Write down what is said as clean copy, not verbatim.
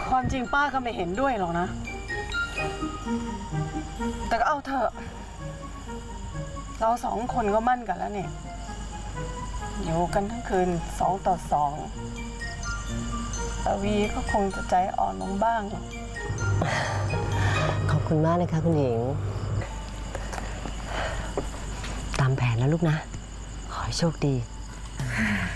ความจริงป้าก็ไม่เห็นด้วยหรอกนะ แต่ก็เอาเถอะ เรา2 คนก็มั่นกันแล้วเนี่ยอยู่กันทั้งคืน2 ต่อ 2 ตาวีก็คงจะใจอ่อนลงบ้างขอบคุณมากนะคะคุณหญิง ตามแผนนะลูกนะ ขอให้โชคดี